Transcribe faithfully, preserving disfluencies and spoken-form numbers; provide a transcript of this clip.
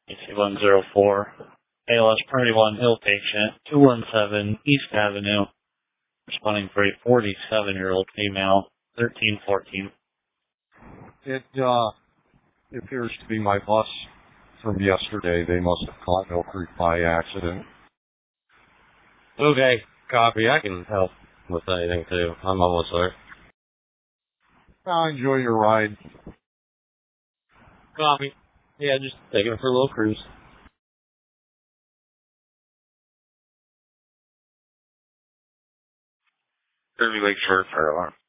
A C one zero four, A L S Priority one Hill patient, two one seven East Avenue, responding for a forty-seven-year-old female, thirteen fourteen. It, uh, it appears to be my bus from yesterday. They must have caught Mill Creek by accident. Okay, copy. I can help with anything, too. I'm almost there. I'll enjoy your ride. Copy. Yeah, just taking it for a little cruise. Derby Lake Shore Fire Alarm.